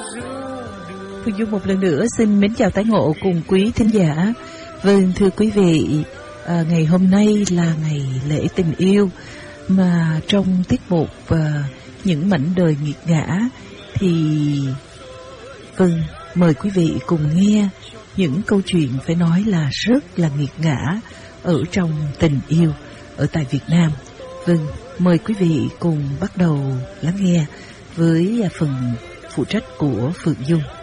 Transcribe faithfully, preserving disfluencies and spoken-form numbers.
Phương Dung một lần nữa xin mến chào tái ngộ cùng quý thính giả. Vâng, thưa quý vị, à, ngày hôm nay là ngày lễ tình yêu, mà trong tiết mục à, những mảnh đời nghiệt ngã thì vâng, mời quý vị cùng nghe những câu chuyện phải nói là rất là nghiệt ngã ở trong tình yêu ở tại Việt Nam. Vâng, mời quý vị cùng bắt đầu lắng nghe với phần phụ trách của Phượng Dung.